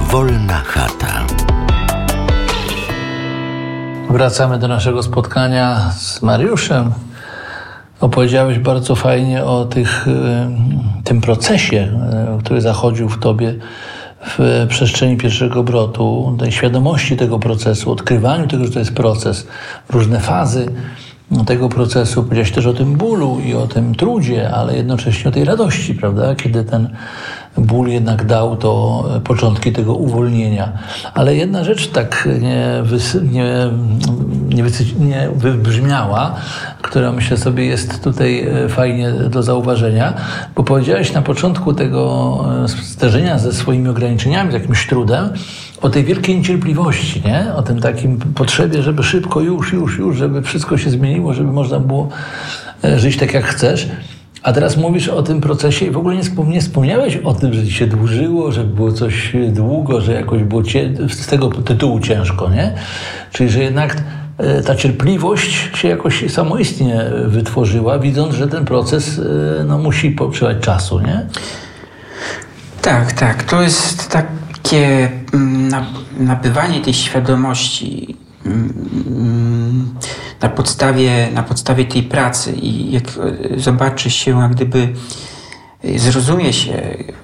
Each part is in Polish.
Wolna chata. Wracamy do naszego spotkania z Mariuszem. Opowiedziałeś bardzo fajnie o tym procesie, który zachodził w tobie w przestrzeni pierwszego obrotu, tej świadomości tego procesu, odkrywaniu tego, że to jest proces, różne fazy tego procesu. Powiedziałeś też o tym bólu i o tym trudzie, ale jednocześnie o tej radości, prawda? Kiedy ten ból jednak dał to początki tego uwolnienia. Ale jedna rzecz tak nie wybrzmiała, która myślę sobie jest tutaj fajnie do zauważenia, bo powiedziałeś na początku tego zderzenia ze swoimi ograniczeniami, z jakimś trudem, o tej wielkiej niecierpliwości, nie? O tym takim potrzebie, żeby szybko, już, żeby wszystko się zmieniło, żeby można było żyć tak, jak chcesz. A teraz mówisz o tym procesie i w ogóle nie wspomniałeś o tym, że ci się dłużyło, że było coś długo, że jakoś było z tego tytułu ciężko, nie? Czyli, że jednak ta cierpliwość się jakoś samoistnie wytworzyła, widząc, że ten proces musi potrzebować czasu, nie? Tak. To jest takie nabywanie tej świadomości na podstawie tej pracy i jak zobaczy się, jak gdyby zrozumie się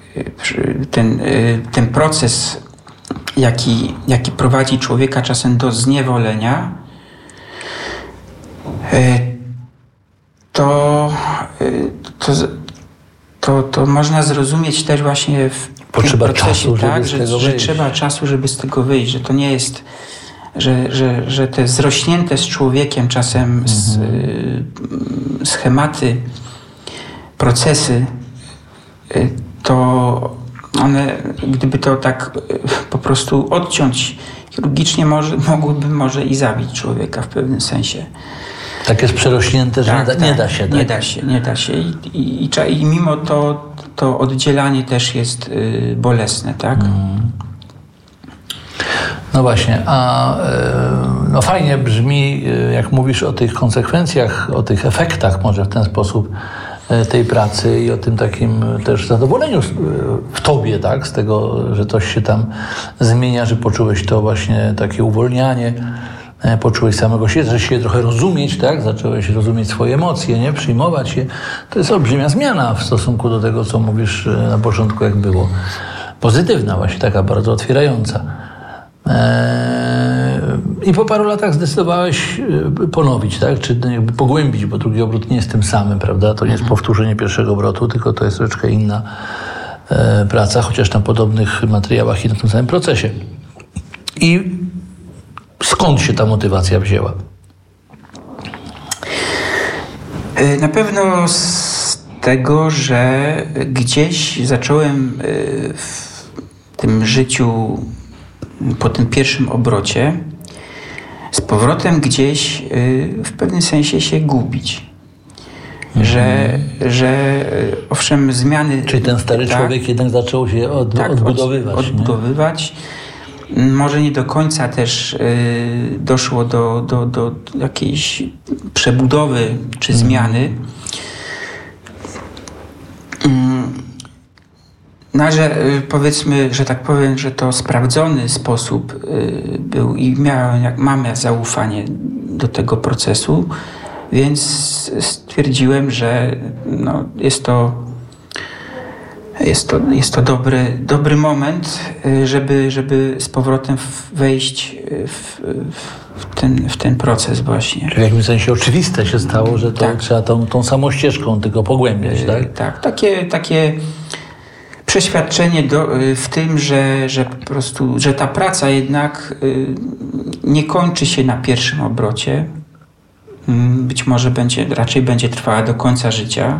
ten proces, jaki prowadzi człowieka czasem do zniewolenia, to można zrozumieć też właśnie w tym procesie, tak, że trzeba czasu, żeby z tego wyjść, że to nie jest, że te zrośnięte z człowiekiem czasem schematy, procesy, to one, gdyby to tak po prostu odciąć chirurgicznie, mogłyby może i zabić człowieka w pewnym sensie. Tak jest przerośnięte, że nie da się. Tak? Nie da się. I mimo to oddzielanie też jest bolesne, tak? No właśnie, a fajnie brzmi, jak mówisz o tych konsekwencjach, o tych efektach może w ten sposób tej pracy i o tym takim też zadowoleniu w tobie, tak? Z tego, że coś się tam zmienia, że poczułeś to właśnie takie uwolnianie, poczułeś samego siebie, że się trochę rozumieć, tak? Zacząłeś rozumieć swoje emocje, nie? Przyjmować je. To jest olbrzymia zmiana w stosunku do tego, co mówisz na początku, jak było. Pozytywna właśnie, taka bardzo otwierająca. I po paru latach zdecydowałeś ponowić, tak? Czy jakby pogłębić, bo drugi obrót nie jest tym samym, prawda? To nie jest powtórzenie pierwszego obrotu, tylko to jest troszeczkę inna praca, chociaż na podobnych materiałach i na tym samym procesie. I skąd się ta motywacja wzięła? Na pewno z tego, że gdzieś zacząłem w tym życiu po tym pierwszym obrocie z powrotem gdzieś w pewnym sensie się gubić. Że owszem zmiany... Czyli ten stary człowiek jednak zaczął się odbudowywać. Może nie do końca też doszło do jakiejś przebudowy czy zmiany. Że powiedzmy, że tak powiem, że to sprawdzony sposób był i mam zaufanie do tego procesu, więc stwierdziłem, że jest to dobry moment, żeby z powrotem wejść w ten proces właśnie. Czyli w jakimś sensie oczywiste się stało, że to trzeba tą samą ścieżką tylko pogłębiać, tak? Tak, takie przeświadczenie w tym, że po prostu, że ta praca jednak nie kończy się na pierwszym obrocie. Być może raczej będzie trwała do końca życia.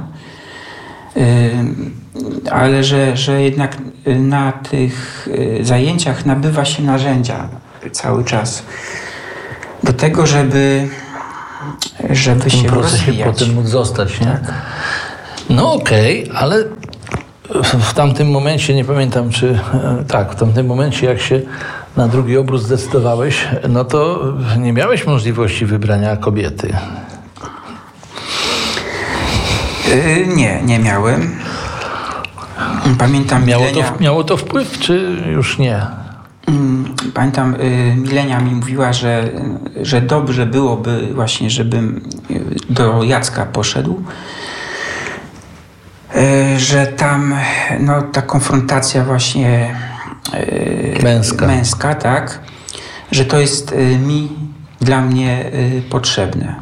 Ale że jednak na tych zajęciach nabywa się narzędzia cały czas do tego, żeby się rozwijać. Potem móc zostać, nie? Tak. No okej, ale w tamtym momencie, nie pamiętam czy... Tak, w tamtym momencie jak się na drugi obrót zdecydowałeś, no to nie miałeś możliwości wybrania kobiety. Nie miałem. Pamiętam Miało to wpływ, czy już nie? pamiętam, Milenia mi mówiła, że dobrze byłoby właśnie, żebym do Jacka poszedł, że tam ta konfrontacja właśnie męska, tak, że to jest dla mnie potrzebne.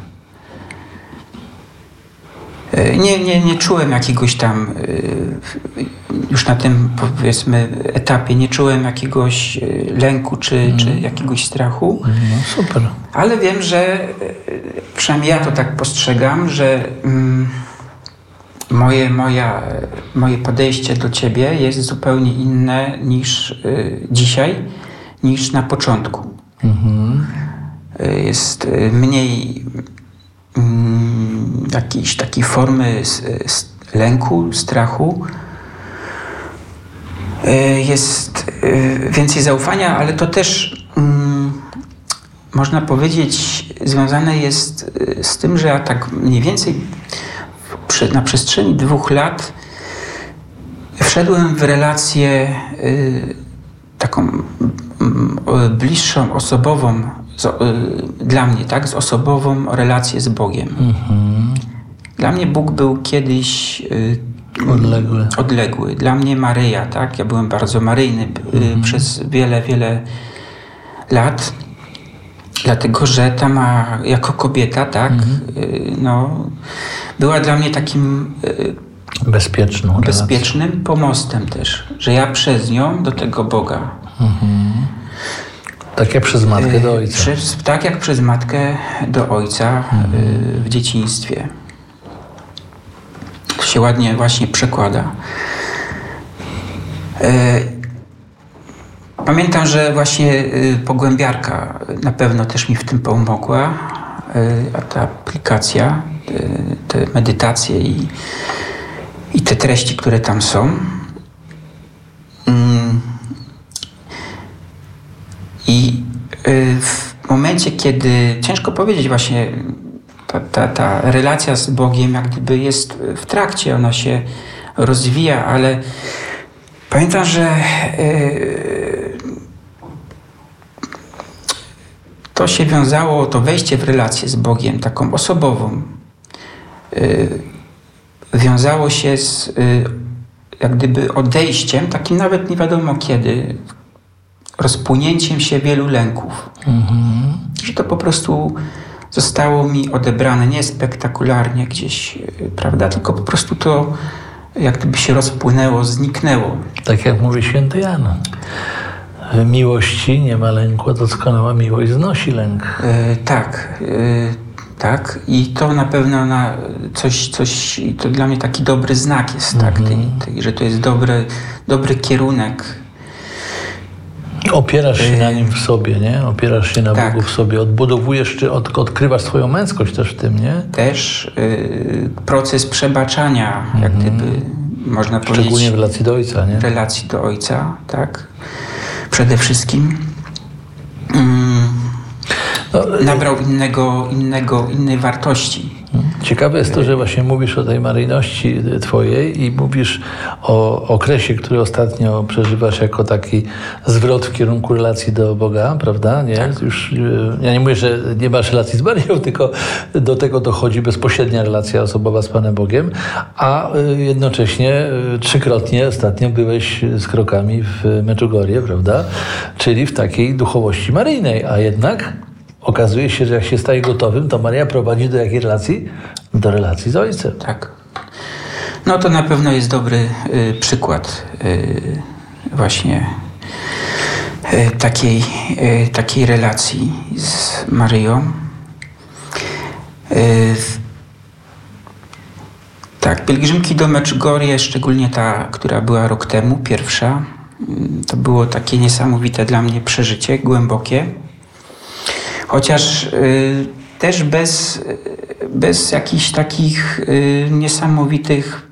Nie czułem jakiegoś tam, już na tym, powiedzmy, etapie, nie czułem jakiegoś lęku czy jakiegoś strachu. No super. Ale wiem, że przynajmniej ja to tak postrzegam, że moje podejście do ciebie jest zupełnie inne niż dzisiaj, niż na początku. Jest mniej jakiejś takiej formy lęku, strachu. Jest więcej zaufania, ale to też można powiedzieć związane jest z tym, że ja tak mniej więcej na przestrzeni 2 lat wszedłem w relację taką bliższą, osobową dla mnie, tak, z osobową relację z Bogiem. Dla mnie Bóg był kiedyś odległy. Dla mnie Maryja, tak, ja byłem bardzo maryjny przez wiele lat, dlatego że ta jako kobieta, tak, była dla mnie takim bezpiecznym pomostem też, że ja przez nią do tego Boga. Tak jak przez matkę do ojca. Tak jak przez matkę do ojca w dzieciństwie. To się ładnie właśnie przekłada. Pamiętam, że właśnie pogłębiarka na pewno też mi w tym pomogła. A ta aplikacja, te medytacje i te treści, które tam są. I w momencie, kiedy ciężko powiedzieć właśnie, ta relacja z Bogiem jak gdyby jest w trakcie, ona się rozwija, ale pamiętam, że to się wiązało, to wejście w relację z Bogiem, taką osobową, wiązało się z jak gdyby odejściem, takim nawet nie wiadomo kiedy, rozpłynięciem się wielu lęków. Że to po prostu zostało mi odebrane, nie spektakularnie gdzieś, prawda, tylko po prostu to jak gdyby się rozpłynęło, zniknęło. Tak jak mówi święty Jan. W miłości nie ma lęku, a doskonała miłość znosi lęk. Tak. I to na pewno coś to dla mnie taki dobry znak jest, tak, że to jest dobry kierunek. Opierasz się na nim w sobie, nie? Opierasz się na Bogu w sobie. Odbudowujesz, czy odkrywasz swoją męskość też w tym, nie? Też proces przebaczania, jak gdyby można powiedzieć. Szczególnie w relacji do ojca, nie? W relacji do ojca, tak. Przede wszystkim nabrał innej wartości. Ciekawe jest to, że właśnie mówisz o tej maryjności twojej i mówisz o okresie, który ostatnio przeżywasz jako taki zwrot w kierunku relacji do Boga, prawda? Nie? Tak. Już, ja nie mówię, że nie masz relacji z Maryją, tylko do tego dochodzi bezpośrednia relacja osobowa z Panem Bogiem, a jednocześnie 3-krotnie ostatnio byłeś z krokami w Medjugorje, prawda? Czyli w takiej duchowości maryjnej, a jednak okazuje się, że jak się staje gotowym, to Maryja prowadzi do jakiej relacji? Do relacji z Ojcem. Tak. No to na pewno jest dobry przykład właśnie takiej relacji z Maryją. Tak, pielgrzymki do Medjugorje, szczególnie ta, która była rok temu, pierwsza, to było takie niesamowite dla mnie przeżycie, głębokie. Chociaż też bez jakichś takich niesamowitych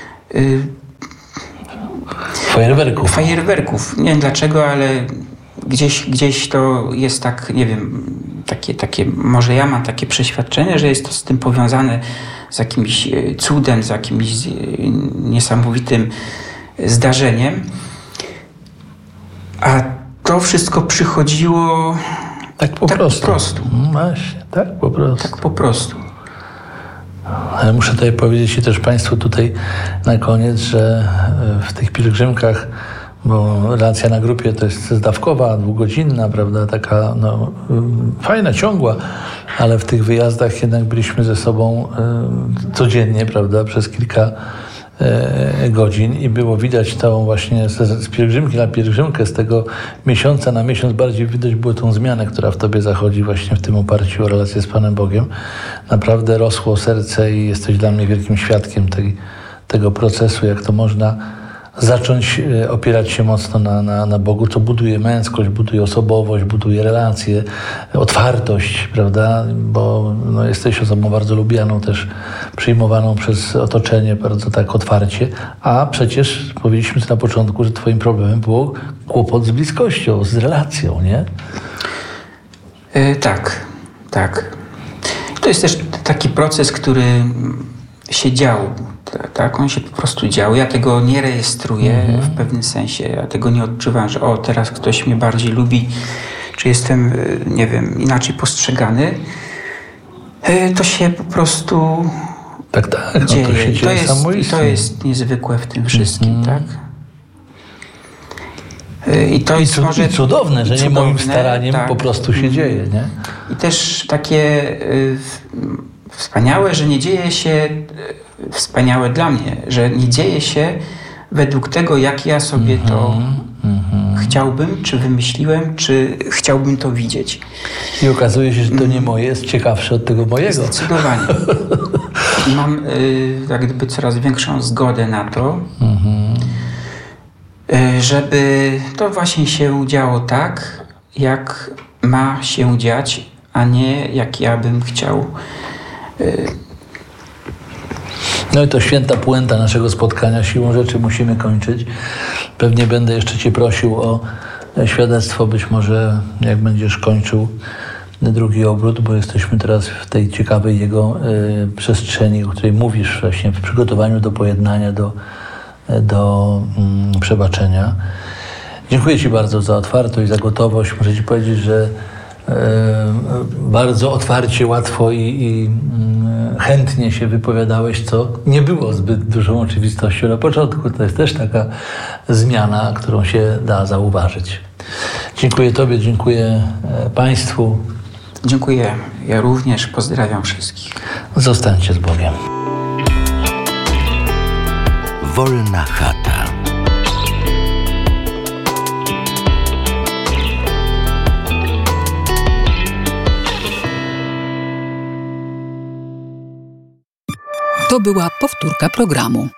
fajerwerków. Nie wiem dlaczego, ale gdzieś to jest tak, nie wiem, takie, może ja mam takie przeświadczenie, że jest to z tym powiązane z jakimś cudem, z jakimś niesamowitym zdarzeniem. A to wszystko przychodziło tak po prostu. Właśnie, tak po prostu. Tak po prostu. Ale muszę tutaj powiedzieć i też Państwu tutaj na koniec, że w tych pielgrzymkach, bo relacja na grupie to jest zdawkowa, 2-godzinna, prawda, taka fajna, ciągła, ale w tych wyjazdach jednak byliśmy ze sobą codziennie, prawda, przez kilka godzin i było widać tą właśnie z pielgrzymki na pielgrzymkę, z tego miesiąca na miesiąc bardziej widać było tą zmianę, która w tobie zachodzi właśnie w tym oparciu o relację z Panem Bogiem. Naprawdę rosło serce i jesteś dla mnie wielkim świadkiem tego procesu, jak to można zacząć opierać się mocno na Bogu, co buduje męskość, buduje osobowość, buduje relacje, otwartość, prawda? Bo jesteś osobą bardzo lubianą, też przyjmowaną przez otoczenie bardzo tak otwarcie, a przecież powiedzieliśmy na początku, że twoim problemem było kłopot z bliskością, z relacją, nie? Tak. To jest też taki proces, który się dział. Tak, on się po prostu dział. Ja tego nie rejestruję w pewnym sensie. Ja tego nie odczuwam, że teraz ktoś mnie bardziej lubi, czy jestem, nie wiem, inaczej postrzegany. To się po prostu dzieje. To się dzieje samoistnie. To jest niezwykłe w tym wszystkim, tak? I to jest może cudowne, że nie moim staraniem po prostu się dzieje, nie? I też takie wspaniałe, że nie dzieje się, wspaniałe dla mnie, że nie dzieje się według tego, jak ja sobie to chciałbym, czy wymyśliłem, czy chciałbym to widzieć. I okazuje się, że to nie moje jest ciekawsze od tego mojego. Zdecydowanie. I mam jak gdyby coraz większą zgodę na to, żeby to właśnie się działo tak, jak ma się dziać, a nie jak ja bym chciał. No i to święta puenta naszego spotkania. Siłą rzeczy musimy kończyć. Pewnie będę jeszcze cię prosił o świadectwo, być może jak będziesz kończył drugi obrót, bo jesteśmy teraz w tej ciekawej jego przestrzeni, o której mówisz właśnie w przygotowaniu do pojednania, do przebaczenia. Dziękuję ci bardzo za otwartość, za gotowość. Muszę ci powiedzieć, że bardzo otwarcie, łatwo i chętnie się wypowiadałeś, co nie było zbyt dużą oczywistością na początku. To jest też taka zmiana, którą się da zauważyć. Dziękuję tobie, dziękuję państwu. Dziękuję. Ja również pozdrawiam wszystkich. Zostańcie z Bogiem. Wolna chata. To była powtórka programu.